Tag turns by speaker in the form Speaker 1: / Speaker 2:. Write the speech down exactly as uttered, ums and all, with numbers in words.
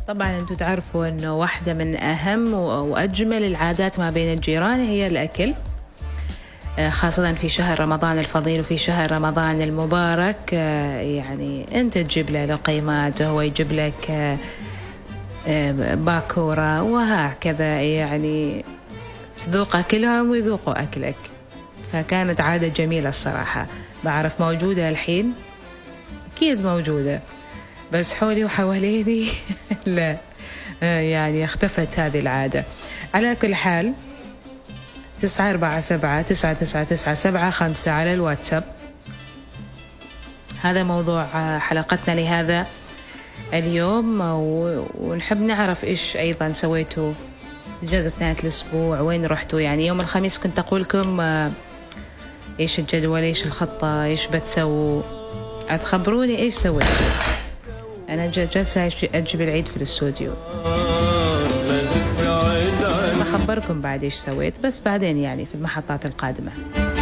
Speaker 1: طبعا أنتم تعرفوا أنه واحدة من أهم وأجمل العادات ما بين الجيران هي الأكل، خاصة في شهر رمضان الفضيل وفي شهر رمضان المبارك. يعني أنت تجيب له لقيمات وهو يجيب لك باكورة وهكذا، يعني تذوق أكلهم ويذوقوا أكلك. فكانت عادة جميلة الصراحة. بعرف موجودة الحين؟ أكيد موجودة، بس حولي وحواليني لا، يعني اختفت هذه العادة. على كل حال تسعة أربعة سبعة تسعة تسعة تسعة سبعة خمسة على الواتساب. هذا موضوع حلقتنا لهذا اليوم، ونحب نعرف إيش أيضا سويتوا إجازة نهاية الأسبوع، وين رحتوا؟ يعني يوم الخميس كنت أقول لكم إيش الجدول، إيش الخطة، إيش بتسووا. أتخبروني إيش سويتوا. أنا جالسة أجيب العيد في الاستوديو، بخبركم بعد إيش سويت، بس بعدين يعني في المحطات القادمة.